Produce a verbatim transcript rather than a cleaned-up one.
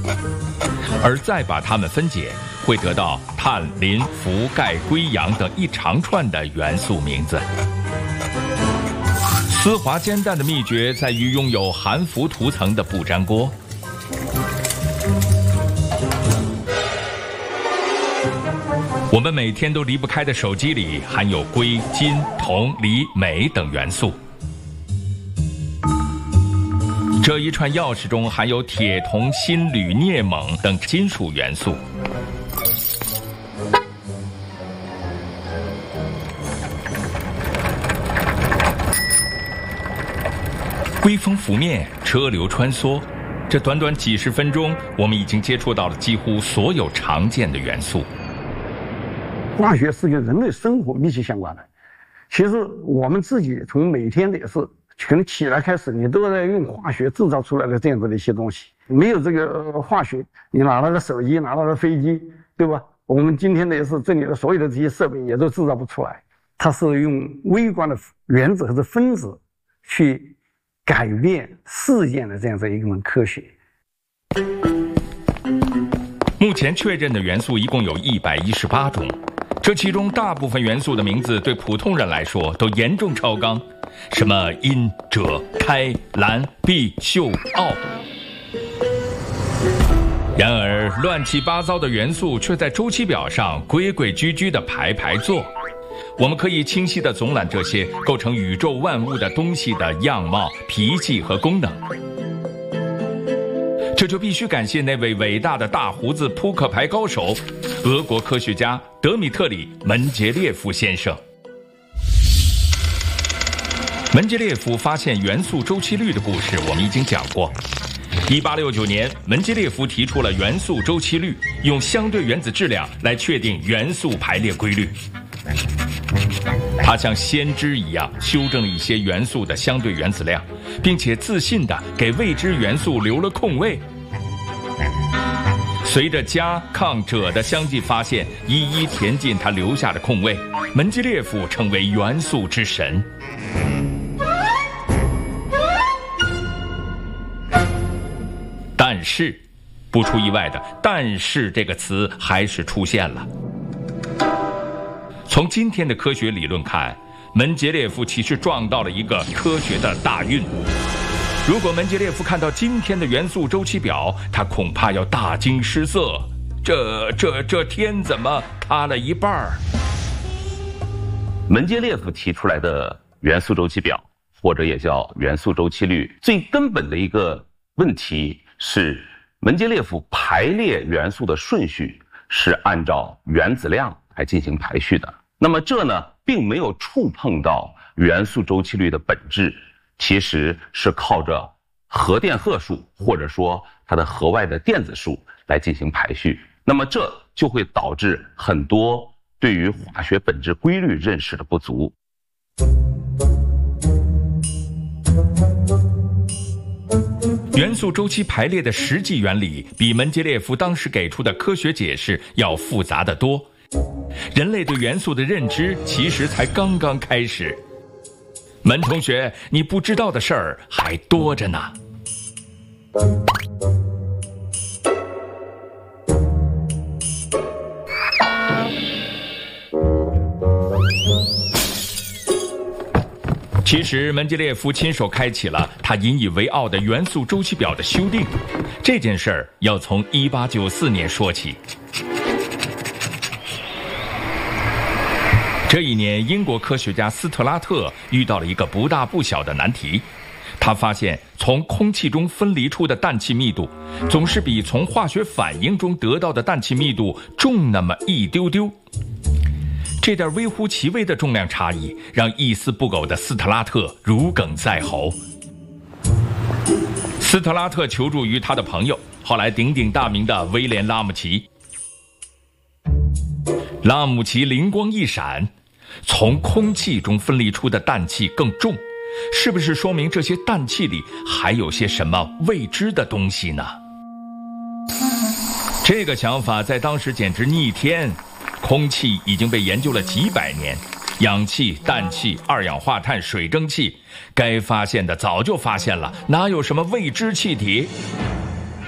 而再把它们分解，会得到碳、磷、氟、钙、硅、氧等一长串的元素名字。丝滑煎蛋的秘诀在于拥有含氟涂层的不粘锅。我们每天都离不开的手机里含有硅、金、铜、锂、镁等元素。这一串钥匙中含有铁、铜、锌、铝、镍、锰等金属元素。微风拂面，车流穿梭，这短短几十分钟，我们已经接触到了几乎所有常见的元素。 化学是跟人类生活密切相关的。其实我们自己从每天的也是，可能起来开始，你都在用化学制造出来的这样子的一些东西。没有这个、呃、化学，你拿到了手机，拿到了飞机，对吧？我们今天的也是这里的所有的这些设备也都制造不出来。它是用微观的原子和分子去改变事件的这样子一门科学。 目前确认的元素一共有一百一十八种，这其中大部分元素的名字对普通人来说都严重超纲，什么阴、锗、开、蓝、铋、溴、奥。然而乱七八糟的元素却在周期表上规规矩矩地排排坐。我们可以清晰地总览这些构成宇宙万物的东西的样貌、脾气和功能。这就必须感谢那位伟大的大胡子扑克牌高手，俄国科学家德米特里·门捷列夫先生。门捷列夫发现元素周期律的故事我们已经讲过。一八六九年，门捷列夫提出了元素周期律，用相对原子质量来确定元素排列规律。他像先知一样修正了一些元素的相对原子量，并且自信地给未知元素留了空位。随着氬、抗、锗的相继发现，一一填进他留下的空位，门捷列夫成为元素之神。但是，不出意外的，但是这个词还是出现了。从今天的科学理论看，门捷列夫其实撞到了一个科学的大运。如果门捷列夫看到今天的元素周期表，他恐怕要大惊失色，这这这天怎么塌了一半儿？ 门捷列夫提出来的元素周期表，或者也叫元素周期律，最根本的一个问题是，门捷列夫排列元素的顺序是按照原子量来进行排序的。那么这呢，并没有触碰到元素周期律的本质，其实是靠着核电荷数或者说它的核外的电子数来进行排序。那么这就会导致很多对于化学本质规律认识的不足。 元素周期排列的实际原理比门捷列夫当时给出的科学解释要复杂得多。人类对元素的认知其实才刚刚开始。门同学，你不知道的事儿还多着呢。其实门捷列夫亲手开启了他引以为傲的元素周期表的修订，这件事儿要从一八九四年说起。这一年，英国科学家斯特拉特遇到了一个不大不小的难题。他发现从空气中分离出的氮气密度总是比从化学反应中得到的氮气密度重那么一丢丢。这点微乎其微的重量差异让一丝不苟的斯特拉特如鲠在喉。斯特拉特求助于他的朋友，后来鼎鼎大名的威廉·拉姆齐。拉姆齐灵光一闪，从空气中分离出的氮气更重，是不是说明这些氮气里还有些什么未知的东西呢？这个想法在当时简直逆天。空气已经被研究了几百年，氧气、氮气、二氧化碳、水蒸气，该发现的早就发现了，哪有什么未知气体？